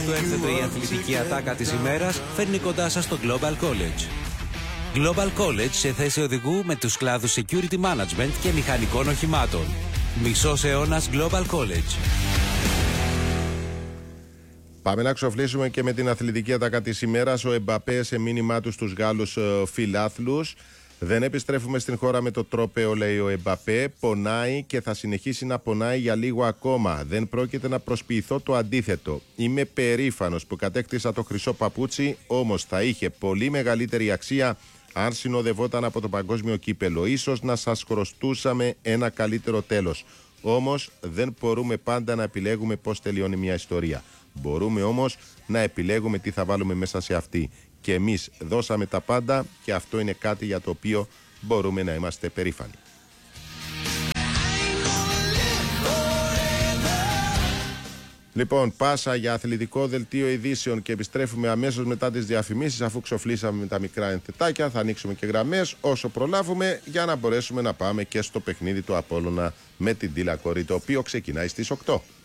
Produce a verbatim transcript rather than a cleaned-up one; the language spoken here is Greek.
Αφού έρθετε η αθλητική ατάκα της ημέρας, φέρνει κοντά σας το Global College. Global College σε θέση οδηγού με τους κλάδους Security Management και μηχανικών οχημάτων. Μισός αιώνας Global College. Πάμε να ξοφλήσουμε και με την αθλητική ατάκα της ημέρας. Ο Εμπαπέ σε μήνυμά του στους Γάλλους φιλάθλους. Δεν επιστρέφουμε στην χώρα με το τρόπαιο, λέει ο Εμπαπέ. Πονάει και θα συνεχίσει να πονάει για λίγο ακόμα. Δεν πρόκειται να προσποιηθώ το αντίθετο. Είμαι περήφανος που κατέκτησα το χρυσό παπούτσι, όμως θα είχε πολύ μεγαλύτερη αξία αν συνοδευόταν από το παγκόσμιο κύπελο. Ίσως να σας χρωστούσαμε ένα καλύτερο τέλος. Όμως δεν μπορούμε πάντα να επιλέγουμε πώς τελειώνει μια ιστορία. Μπορούμε όμως να επιλέγουμε τι θα βάλουμε μέσα σε αυτή. Και εμείς δώσαμε τα πάντα και αυτό είναι κάτι για το οποίο μπορούμε να είμαστε περήφανοι. Λοιπόν, πάσα για αθλητικό δελτίο ειδήσεων και επιστρέφουμε αμέσως μετά τις διαφημίσεις, αφού ξοφλήσαμε με τα μικρά ενθετάκια. Θα ανοίξουμε και γραμμές όσο προλάβουμε για να μπορέσουμε να πάμε και στο παιχνίδι του Απόλλωνα με την Τίλα Κορή, το οποίο ξεκινάει στις οκτώ.